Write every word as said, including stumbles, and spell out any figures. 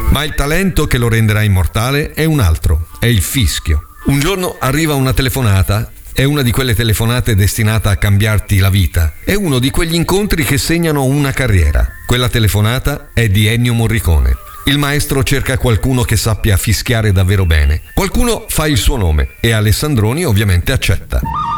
Ma il talento che lo renderà immortale è un altro, è il fischio. Un giorno arriva una telefonata. È una di quelle telefonate destinata a cambiarti la vita. È uno di quegli incontri che segnano una carriera. Quella telefonata è di Ennio Morricone. Il maestro cerca qualcuno che sappia fischiare davvero bene. Qualcuno fa il suo nome e Alessandroni ovviamente accetta.